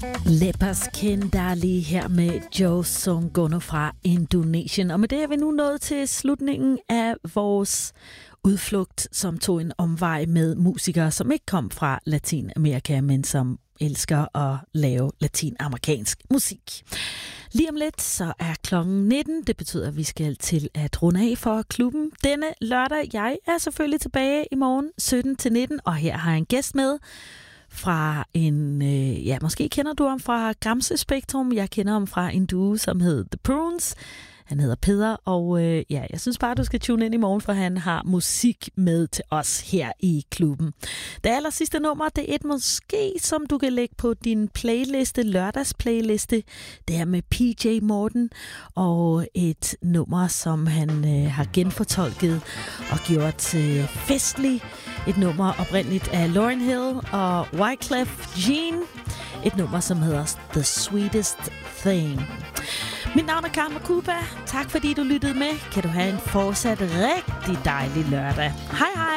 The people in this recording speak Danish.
Lepas Kendali her med Joe Songono fra Indonesien. Og med det er vi nu nået til slutningen af vores udflugt, som tog en omvej med musikere, som ikke kom fra Latinamerika, men som elsker at lave latinamerikansk musik. Lige om lidt, så er klokken 19. Det betyder, at vi skal til at runde af for klubben denne lørdag. Jeg er selvfølgelig tilbage i morgen 17-19, og her har jeg en gæst med fra en, måske kender du ham fra Gramse Spektrum. Jeg kender ham fra en duo, som hed The Prunes. Han hedder Peder, og jeg synes bare, du skal tune ind i morgen, for han har musik med til os her i klubben. Det aller sidste nummer, det er et måske, som du kan lægge på din playliste, lørdagsplayliste. Det er med PJ Morten, og et nummer, som han har genfortolket og gjort festlig. Et nummer oprindeligt af Lauryn Hill og Wyclef Jean. Et nummer, som hedder The Sweetest Thing. Mit navn er Karen Makuba. Tak fordi du lyttede med. Kan du have en fortsat rigtig dejlig lørdag. Hej hej!